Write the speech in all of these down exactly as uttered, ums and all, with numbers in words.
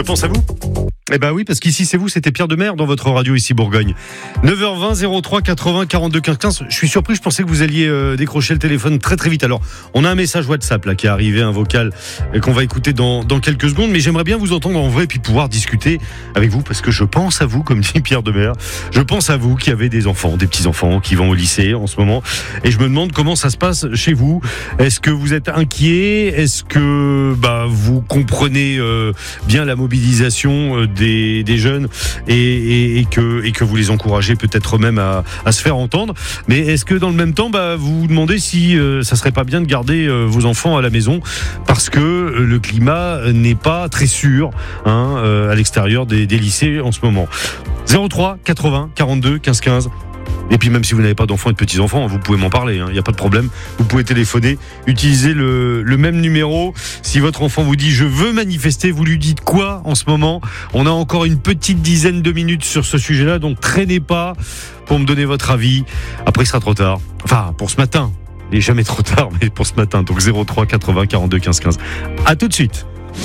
pense à vous. Eh ben oui, parce qu'ici c'est vous, c'était Pierre Demers dans votre radio ici Bourgogne. neuf heures vingt, zéro trois quatre-vingts quarante-deux quinze. Je suis surpris, je pensais que vous alliez euh, décrocher le téléphone très très vite. Alors, on a un message WhatsApp là qui est arrivé, un vocal euh, qu'on va écouter dans, dans quelques secondes, mais j'aimerais bien vous entendre en vrai et puis pouvoir discuter avec vous parce que je pense à vous, comme dit Pierre Demers. Je pense à vous qui avez des enfants, des petits-enfants qui vont au lycée en ce moment et je me demande comment ça se passe chez vous. Est-ce que vous êtes inquiet? Est-ce que bah, vous comprenez euh, bien la mobilisation euh, Des, des jeunes et, et, et, que, et que vous les encouragez peut-être même à, à se faire entendre. Mais est-ce que dans le même temps, bah, vous vous demandez si euh, ça serait pas bien de garder euh, vos enfants à la maison parce que euh, le climat n'est pas très sûr hein, euh, à l'extérieur des, des lycées en ce moment. zéro trois quatre-vingts quarante-deux quinze quinze. Et puis même si vous n'avez pas d'enfants et de petits-enfants, vous pouvez m'en parler, il hein, n'y a pas de problème. Vous pouvez téléphoner, utiliser le, le même numéro. Si votre enfant vous dit « je veux manifester », vous lui dites quoi en ce moment? On a encore une petite dizaine de minutes sur ce sujet-là, donc traînez pas pour me donner votre avis. Après, il sera trop tard. Enfin, pour ce matin. Il n'est jamais trop tard, mais pour ce matin. Donc zéro trois quatre-vingts quarante-deux quinze quinze. À tout de suite.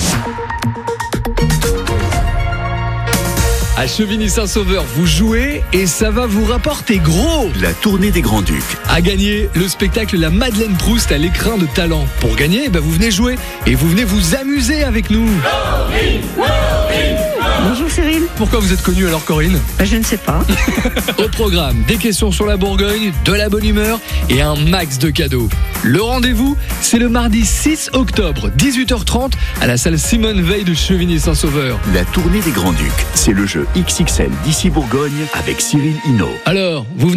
À Chevigny-Saint-Sauveur, vous jouez et ça va vous rapporter gros. La tournée des Grands-Ducs. À gagner, le spectacle La Madeleine Proust à l'écrin de talent. Pour gagner, bah vous venez jouer et vous venez vous amuser avec nous. Corinne, Corinne, Bonjour Cyril. Pourquoi vous êtes connue alors, Corinne? Bah, je ne sais pas. Au programme, des questions sur la Bourgogne, de la bonne humeur et un max de cadeaux. Le rendez-vous, c'est le mardi six octobre, dix-huit heures trente, à la salle Simone Veil de Chevigny-Saint-Sauveur. La tournée des Grands-Ducs. C'est le jeu X X L d'ici Bourgogne avec Cyril Hinault. Alors, vous venez ?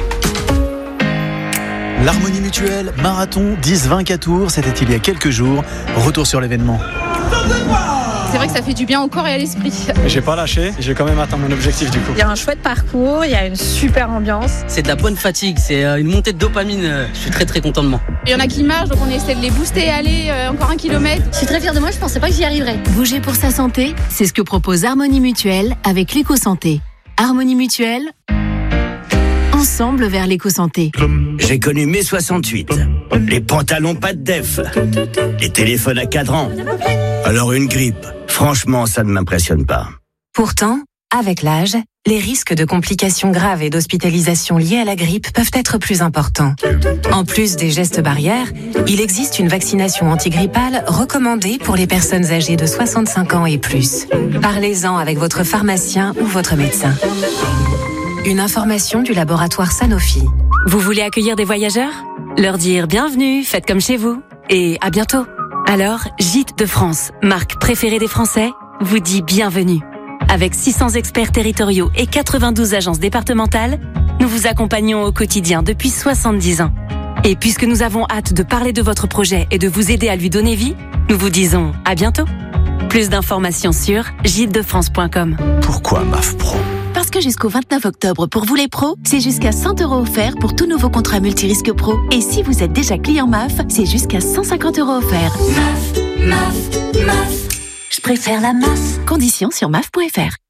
L'Harmonie Mutuelle, marathon, dix vingt tours, c'était il y a quelques jours. Retour sur l'événement. C'est vrai que ça fait du bien au corps et à l'esprit. J'ai pas lâché, j'ai quand même atteint mon objectif du coup. Il y a un chouette parcours, il y a une super ambiance. C'est de la bonne fatigue, c'est une montée de dopamine. Je suis très très content de moi. Il y en a qui marchent, donc on essaie de les booster, aller euh, encore un kilomètre. Je suis très fière de moi, je pensais pas que j'y arriverais. Bouger pour sa santé, c'est ce que propose Harmonie Mutuelle avec l'éco-santé. Harmonie Mutuelle, ensemble vers l'éco-santé. J'ai connu mai soixante-huit. Les pantalons pas de def. Les téléphones à cadran. Alors une grippe. Franchement, ça ne m'impressionne pas. Pourtant, avec l'âge, les risques de complications graves et d'hospitalisation liées à la grippe peuvent être plus importants. En plus des gestes barrières, il existe une vaccination antigrippale recommandée pour les personnes âgées de soixante-cinq ans et plus. Parlez-en avec votre pharmacien ou votre médecin. Une information du laboratoire Sanofi. Vous voulez accueillir des voyageurs? Leur dire bienvenue, faites comme chez vous. Et à bientôt. Alors, Gîtes de France, marque préférée des Français, vous dit bienvenue. Avec six cents experts territoriaux et quatre-vingt-douze agences départementales, nous vous accompagnons au quotidien depuis soixante-dix ans. Et puisque nous avons hâte de parler de votre projet et de vous aider à lui donner vie, nous vous disons à bientôt. Plus d'informations sur gîtes de france point com. Pourquoi M A F Pro? Parce que jusqu'au vingt-neuf octobre, pour vous les pros, c'est jusqu'à cent euros offerts pour tous nouveaux contrats multirisques pro. Et si vous êtes déjà client M A F, c'est jusqu'à cent cinquante euros offerts. M A F, M A F, M A F. Je préfère la M A F. Conditions sur M A F point F R.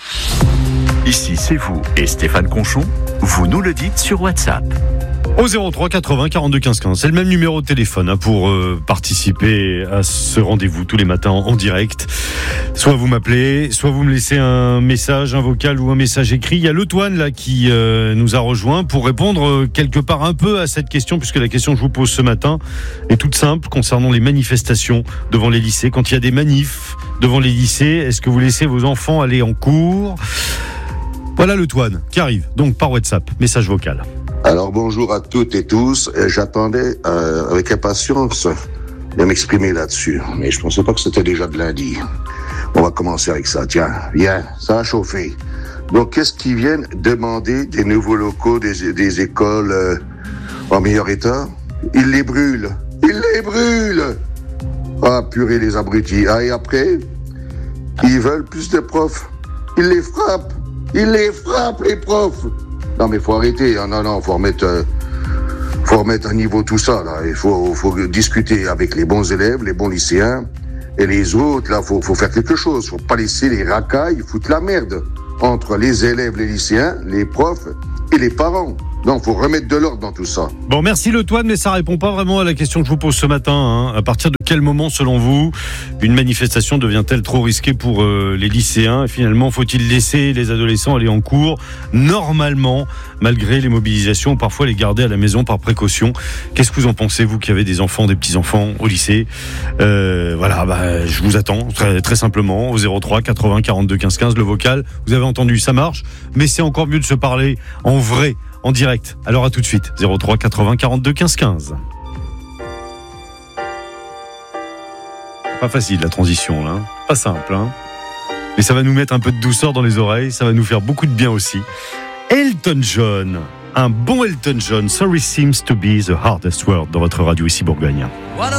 Ici, c'est vous et Stéphane Conchon. Vous nous le dites sur WhatsApp. Au zéro trois quatre-vingts quarante-deux quinze quinze. C'est le même numéro de téléphone hein, pour euh, participer à ce rendez-vous tous les matins en, en direct. Soit vous m'appelez, soit vous me laissez un message, un vocal ou un message écrit. Il y a le Toine là qui euh, nous a rejoint pour répondre euh, quelque part un peu à cette question, puisque la question que je vous pose ce matin est toute simple concernant les manifestations devant les lycées. Quand il y a des manifs devant les lycées, est-ce que vous laissez vos enfants aller en cours? Voilà le Toine qui arrive, donc par WhatsApp, message vocal. Alors bonjour à toutes et tous. J'attendais euh, avec impatience de m'exprimer là-dessus, mais je pensais pas que c'était déjà de lundi. On va commencer avec ça. Tiens, viens, ça a chauffé. Donc qu'est-ce qu'ils viennent demander des nouveaux locaux, des, des écoles euh, en meilleur état? Ils les brûlent. Ils les brûlent. Ah purée les abrutis. Ah et après, ils veulent plus de profs. Ils les frappent. Ils les frappent les profs. Non mais faut arrêter, non non, faut remettre, euh, faut remettre à niveau tout ça là. Il faut, faut discuter avec les bons élèves, les bons lycéens et les autres. Là, faut, faut faire quelque chose. Faut pas laisser les racailles foutre la merde entre les élèves, les lycéens, les profs et les parents. Donc, faut remettre de l'ordre dans tout ça. Bon, merci Le Toine, mais ça répond pas vraiment à la question que je vous pose ce matin. Hein. À partir de quel moment, selon vous, une manifestation devient-elle trop risquée pour euh, les lycéens ? Et finalement, faut-il laisser les adolescents aller en cours normalement, malgré les mobilisations, parfois les garder à la maison par précaution ? Qu'est-ce que vous en pensez, vous qui avez des enfants, des petits-enfants au lycée ? euh, Voilà, bah, je vous attends très, très simplement au zéro trois quatre-vingts quarante-deux quinze quinze, le vocal. Vous avez entendu, ça marche, mais c'est encore mieux de se parler en vrai, en direct. Alors à tout de suite, zéro trois quatre-vingts quarante-deux quinze quinze. Pas facile la transition là, pas simple hein. Mais ça va nous mettre un peu de douceur dans les oreilles, ça va nous faire beaucoup de bien aussi. Elton John, un bon Elton John, Sorry Seems to be the hardest word dans votre radio ici Bourgogne.